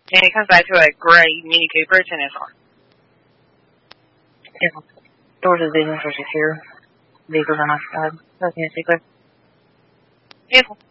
And it comes back to a gray Mini Cooper. It's an SR. Yeah. Doors of business are secure. Vehicles are not outside. Nothing is secret. Beautiful.